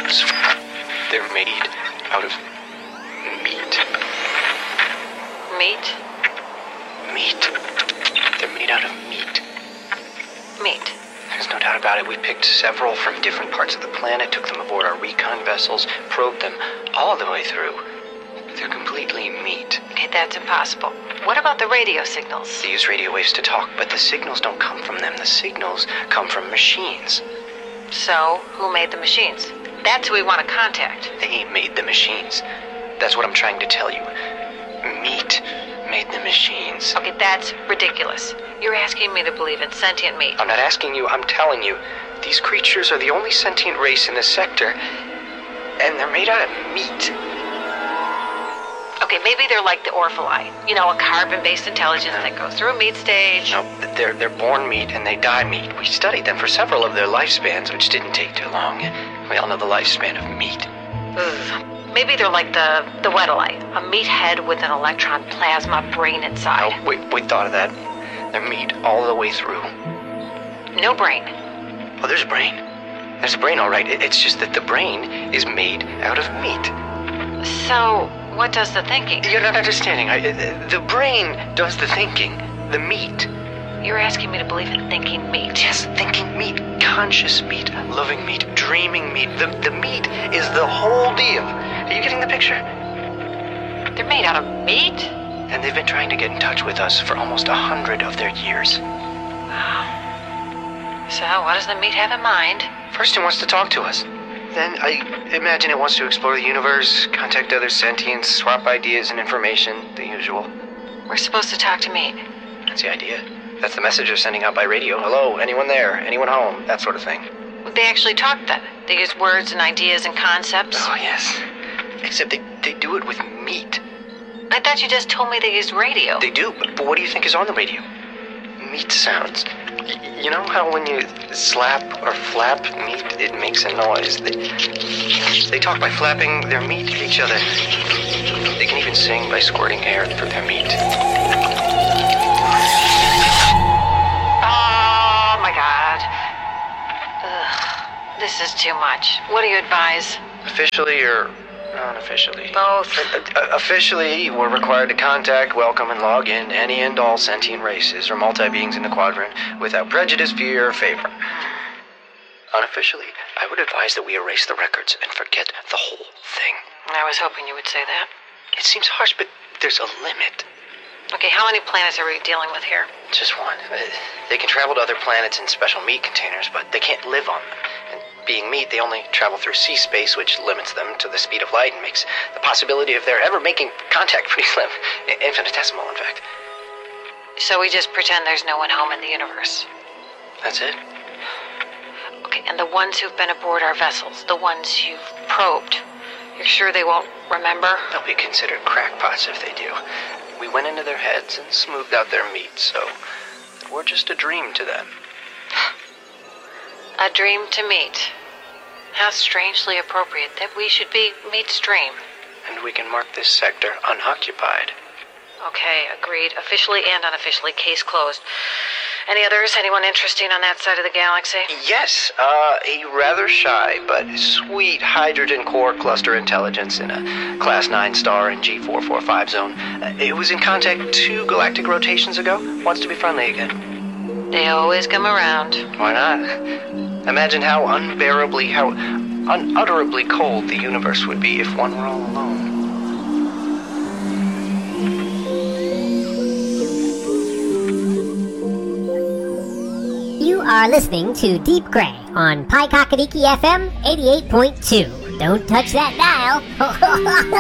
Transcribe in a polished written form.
universe. They're made out of meat. Meat? Meat. They're made out of meat. Meat. There's no doubt about it. We picked several from different parts of the planet, took them aboard our recon vessels, probed them all the way through. They're completely meat. Okay, that's impossible. What about the radio signals? They use radio waves to talk, but the signals don't come from them. The signals come from machines. So, who made the machines? That's who we want to contact. They made the machines. That's what I'm trying to tell you. Meat made the machines. Okay, that's ridiculous. You're asking me to believe in sentient meat. I'm not asking you, I'm telling you. These creatures are the only sentient race in this sector, and they're made out of meat. Okay, maybe they're like the Orphalai. You know, a carbon-based intelligence that goes through a meat stage. No, they're born meat and they die meat. We studied them for several of their lifespans, which didn't take too long. We all know the lifespan of meat. Ugh. Maybe they're like the Weddellite, a meathead with an electron plasma brain inside. No, we thought of that. They're meat all the way through. No brain. Oh, there's a brain. There's a brain, all right. It's just that the brain is made out of meat. So, what does the thinking? You're not understanding. The brain does the thinking. The meat. You're asking me to believe in thinking meat. Yes, thinking meat, conscious meat, loving meat, dreaming meat. The meat is the whole deal. Are you getting the picture? They're made out of meat? And they've been trying to get in touch with us for almost 100 of their years. Wow. So, what does the meat have in mind? First it wants to talk to us. Then I imagine it wants to explore the universe, contact other sentients, swap ideas and information, the usual. We're supposed to talk to meat. That's the idea. That's the message they're sending out by radio. Hello, anyone there? Anyone home? That sort of thing. They actually talk then. They use words and ideas and concepts. Oh, yes. Except they do it with meat. I thought you just told me they used radio. They do, but what do you think is on the radio? Meat sounds. You know how when you slap or flap meat, it makes a noise? They talk by flapping their meat at each other. They can even sing by squirting air through their meat. Oh, my God. Ugh, this is too much. What do you advise? Officially or unofficially? Both. Officially, we're required to contact, welcome, and log in any and all sentient races or multi-beings in the quadrant without prejudice, fear, or favor. Unofficially, I would advise that we erase the records and forget the whole thing. I was hoping you would say that. It seems harsh, but there's a limit. Okay, how many planets are we dealing with here? Just one. They can travel to other planets in special meat containers, but they can't live on them. And being meat, they only travel through sea space, which limits them to the speed of light and makes the possibility of their ever making contact pretty slim. Infinitesimal, in fact. So we just pretend there's no one home in the universe. That's it. Okay, and the ones who've been aboard our vessels, the ones you've probed, you're sure they won't remember? They'll be considered crackpots if they do. We went into their heads and smoothed out their meat, so we're just a dream to them. A dream to meat. How strangely appropriate that we should be meat's dream. And we can mark this sector unoccupied. Okay, agreed. Officially and unofficially, case closed. Any others? Anyone interesting on that side of the galaxy? Yes, a rather shy but sweet hydrogen core cluster intelligence in a Class 9 star in G445 zone. It was in contact 2 galactic rotations ago. Wants to be friendly again. They always come around. Why not? Imagine how unutterably cold the universe would be if one were all alone. You are listening to Deep Gray on Pi Kakadiki FM 88.2. Don't touch that dial.